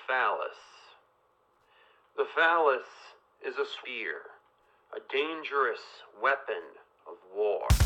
phallus. The phallus is a spear, a dangerous weapon of war.